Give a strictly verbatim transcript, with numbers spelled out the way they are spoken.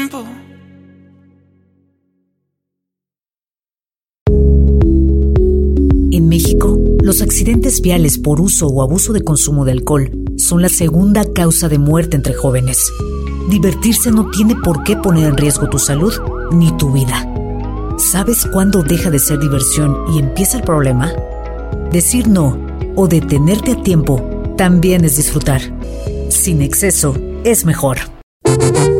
En México, los accidentes viales por uso o abuso de consumo de alcohol son la segunda causa de muerte entre jóvenes. Divertirse no tiene por qué poner en riesgo tu salud ni tu vida. ¿Sabes cuándo deja de ser diversión y empieza el problema? Decir no o detenerte a tiempo también es disfrutar. Sin exceso, es mejor.